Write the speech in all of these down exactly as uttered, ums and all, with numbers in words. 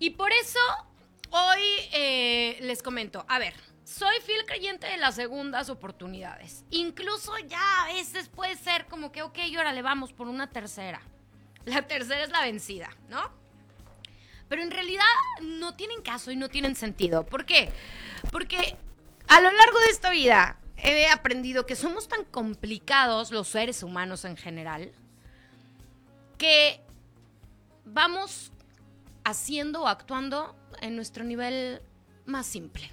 Y por eso hoy eh, les comento, a ver, soy fiel creyente de las segundas oportunidades. Incluso ya a veces puede ser como que, ok, órale, vamos por una tercera. La tercera es la vencida, ¿no? Pero en realidad no tienen caso y no tienen sentido. ¿Por qué? Porque a lo largo de esta vida he aprendido que somos tan complicados los seres humanos en general que vamos haciendo o actuando en nuestro nivel más simple.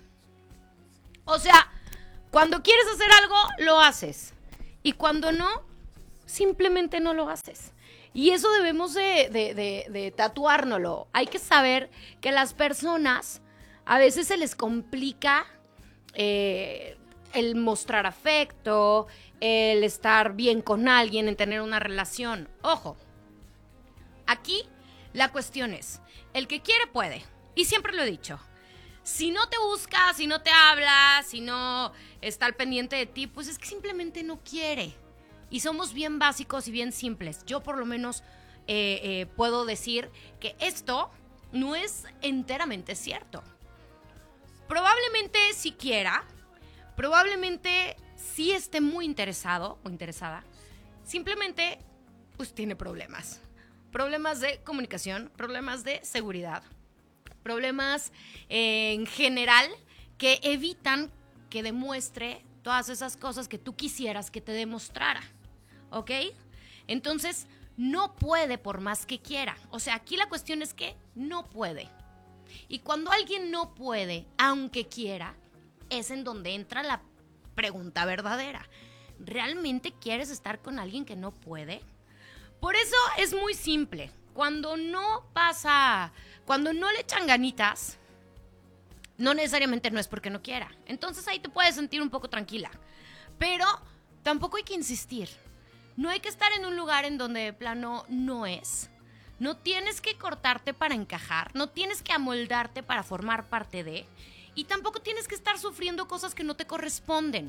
O sea, cuando quieres hacer algo, lo haces. Y cuando no, simplemente no lo haces. Y eso debemos de, de, de, de tatuárnoslo. Hay que saber que las personas a veces se les complica eh, el mostrar afecto, el estar bien con alguien, en tener una relación. Ojo, aquí la cuestión es, el que quiere puede. Y siempre lo he dicho. Si no te busca, si no te habla, si no está al pendiente de ti, pues es que simplemente no quiere. Y somos bien básicos y bien simples. Yo por lo menos eh, eh, puedo decir que esto no es enteramente cierto. Probablemente sí quiera, probablemente sí esté muy interesado o interesada. Simplemente pues tiene problemas. Problemas de comunicación, problemas de seguridad, problemas eh, en general que evitan que demuestre todas esas cosas que tú quisieras que te demostrara. ¿Ok? Entonces, no puede por más que quiera. O sea, aquí la cuestión es que no puede. Y cuando alguien no puede, aunque quiera, es en donde entra la pregunta verdadera. ¿Realmente quieres estar con alguien que no puede? Por eso es muy simple. Cuando no pasa, cuando no le echan ganitas, no necesariamente no es porque no quiera. Entonces ahí te puedes sentir un poco tranquila. Pero tampoco hay que insistir. No hay que estar en un lugar en donde de plano no es. No tienes que cortarte para encajar. No tienes que amoldarte para formar parte de. Y tampoco tienes que estar sufriendo cosas que no te corresponden.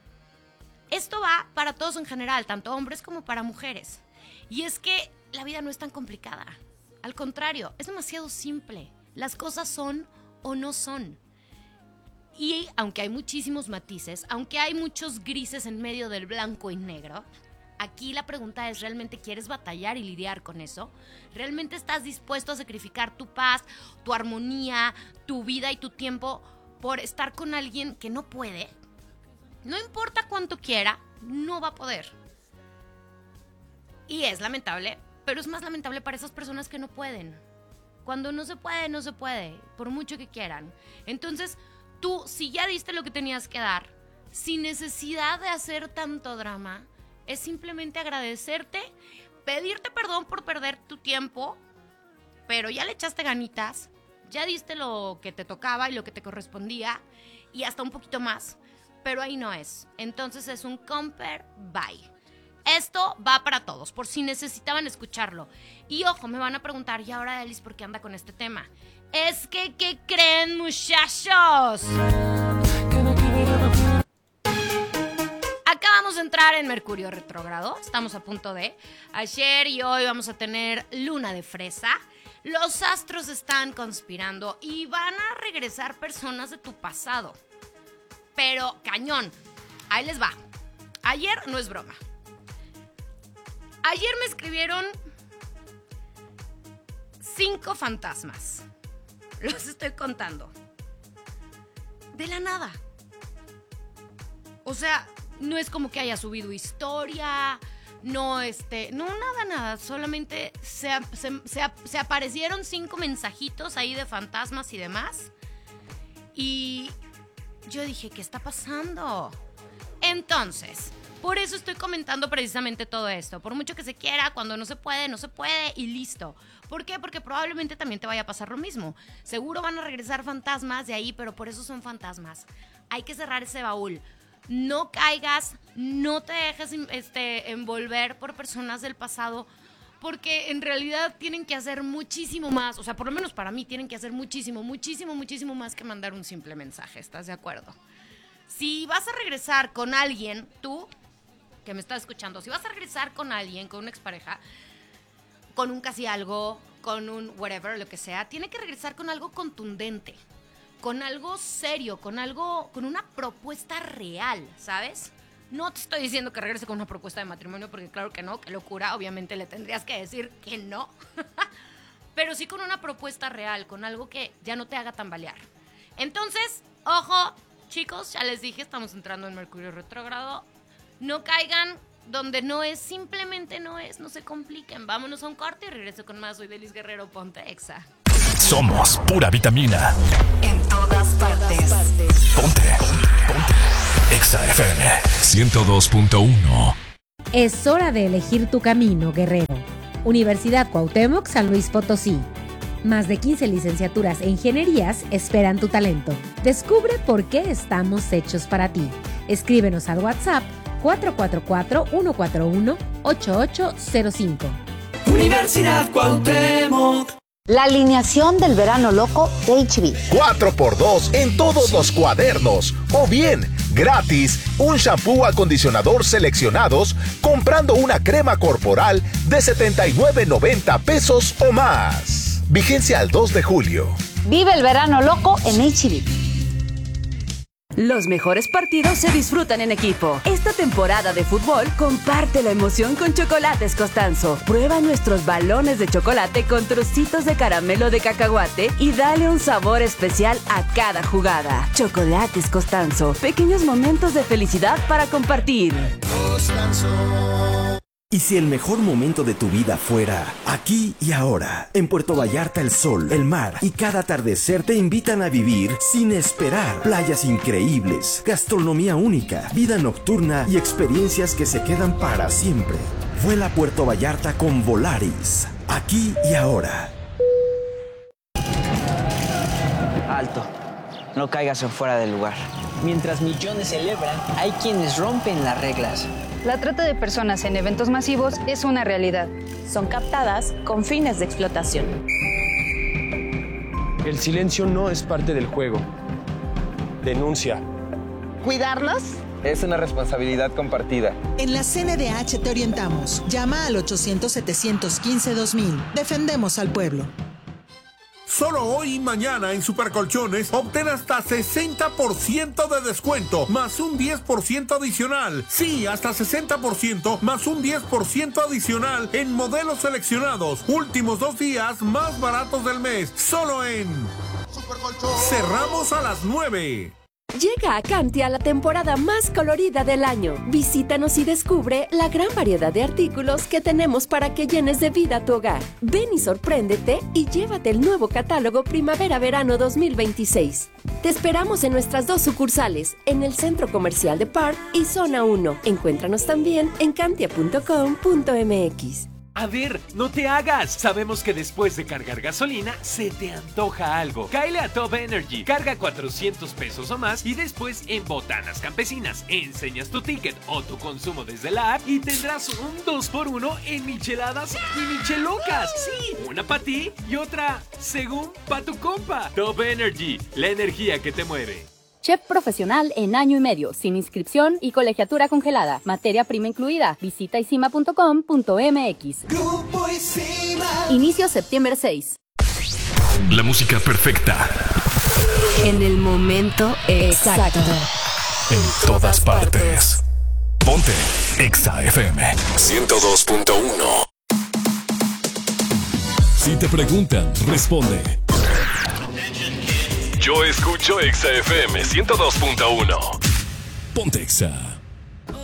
Esto va para todos en general, tanto hombres como para mujeres. Y es que la vida no es tan complicada. Al contrario, es demasiado simple. Las cosas son o no son. Y aunque hay muchísimos matices, aunque hay muchos grises en medio del blanco y negro, aquí la pregunta es, ¿realmente quieres batallar y lidiar con eso? ¿Realmente estás dispuesto a sacrificar tu paz, tu armonía, tu vida y tu tiempo por estar con alguien que no puede? No importa cuánto quiera, no va a poder. Y es lamentable, pero es más lamentable para esas personas que no pueden. Cuando no se puede, no se puede, por mucho que quieran. Entonces, tú, si ya diste lo que tenías que dar, sin necesidad de hacer tanto drama, es simplemente agradecerte, pedirte perdón por perder tu tiempo, pero ya le echaste ganitas, ya diste lo que te tocaba y lo que te correspondía, y hasta un poquito más, pero ahí no es. Entonces es un compare bye. Esto va para todos, por si necesitaban escucharlo. Y ojo, me van a preguntar, ¿y ahora Elis por qué anda con este tema? Es que, ¿qué creen, muchachos? Acabamos de entrar en Mercurio retrógrado, estamos a punto de. Ayer y hoy vamos a tener luna de fresa. Los astros están conspirando y van a regresar personas de tu pasado. Pero cañón, ahí les va. Ayer no es broma. Ayer me escribieron cinco fantasmas. Los estoy contando. De la nada. O sea, no es como que haya subido historia, no, este, no, nada, nada. Solamente se, se, se, se aparecieron cinco mensajitos ahí de fantasmas y demás. Y yo dije, ¿qué está pasando? Entonces, por eso estoy comentando precisamente todo esto. Por mucho que se quiera, cuando no se puede, no se puede y listo. ¿Por qué? Porque probablemente también te vaya a pasar lo mismo. Seguro van a regresar fantasmas de ahí, pero por eso son fantasmas. Hay que cerrar ese baúl. No caigas, no te dejes este, envolver por personas del pasado, porque en realidad tienen que hacer muchísimo más. O sea, por lo menos para mí tienen que hacer muchísimo, muchísimo, muchísimo más que mandar un simple mensaje. ¿Estás de acuerdo? Si vas a regresar con alguien, tú que me estás escuchando, si vas a regresar con alguien, con una expareja, con un casi algo, con un whatever, lo que sea, tiene que regresar con algo contundente, con algo serio, con algo, con una propuesta real, ¿sabes? No te estoy diciendo que regrese con una propuesta de matrimonio, porque claro que no, qué locura, obviamente le tendrías que decir que no. Pero sí con una propuesta real, con algo que ya no te haga tambalear. Entonces, ojo, chicos, ya les dije, estamos entrando en Mercurio retrógrado. No caigan donde no es, simplemente no es, no se compliquen. Vámonos a un corte y regreso con más. Soy Delis Guerrero, ponte Exa. Somos pura vitamina. En todas partes. Ponte, ponte. Exa F M ciento dos punto uno. Es hora de elegir tu camino, guerrero. Universidad Cuauhtémoc, San Luis Potosí. Más de quince licenciaturas e ingenierías esperan tu talento. Descubre por qué estamos hechos para ti. Escríbenos al WhatsApp cuatro cuatro cuatro, uno cuatro uno, ocho ocho cero cinco. Universidad Cuauhtémoc. La alineación del verano loco de H B. cuatro por dos en todos los cuadernos. O bien, gratis, un shampoo acondicionador seleccionados comprando una crema corporal de setenta y nueve noventa pesos o más. Vigencia al dos de julio. Vive el verano loco en H B. Los mejores partidos se disfrutan en equipo. Esta temporada de fútbol, comparte la emoción con Chocolates Costanzo. Prueba nuestros balones de chocolate con trocitos de caramelo de cacahuate y dale un sabor especial a cada jugada. Chocolates Costanzo. Pequeños momentos de felicidad para compartir. Costanzo. ¿Y si el mejor momento de tu vida fuera aquí y ahora? En Puerto Vallarta el sol, el mar y cada atardecer te invitan a vivir sin esperar. Playas increíbles, gastronomía única, vida nocturna y experiencias que se quedan para siempre. Vuela a Puerto Vallarta con Volaris. Aquí y ahora. Alto. No caigas en fuera del lugar. Mientras millones celebran, hay quienes rompen las reglas. La trata de personas en eventos masivos es una realidad. Son captadas con fines de explotación. El silencio no es parte del juego. Denuncia. ¿Cuidarlos? Es una responsabilidad compartida. En la C N D H te orientamos. Llama al ochocientos, setecientos quince, dos mil. Defendemos al pueblo. Solo hoy y mañana en Supercolchones obtén hasta sesenta por ciento de descuento más un diez por ciento adicional. Sí, hasta sesenta por ciento más un diez por ciento adicional en modelos seleccionados. Últimos dos días más baratos del mes. Solo en Supercolchones. Cerramos a las nueve. Llega a Cantia la temporada más colorida del año. Visítanos y descubre la gran variedad de artículos que tenemos para que llenes de vida tu hogar. Ven y sorpréndete y llévate el nuevo catálogo Primavera-Verano dos mil veintiséis. Te esperamos en nuestras dos sucursales, en el Centro Comercial de Park y Zona uno. Encuéntranos también en cantia punto com punto m x. A ver, no te hagas. Sabemos que después de cargar gasolina, se te antoja algo. Cáele a Top Energy. Carga cuatrocientos pesos o más y después en Botanas Campesinas enseñas tu ticket o tu consumo desde la app y tendrás un dos por uno en micheladas y michelocas. Sí, una para ti y otra, según pa' tu compa. Top Energy, la energía que te mueve. Chef profesional en año y medio, sin inscripción y colegiatura congelada. Materia prima incluida. Visita isima punto com punto m x. Grupo Isima. Inicio septiembre seis. La música perfecta. En el momento exacto. En todas partes. Ponte Exa F M ciento dos punto uno. Si te preguntan, responde. Yo escucho Exa F M ciento dos punto uno. Ponte Exa.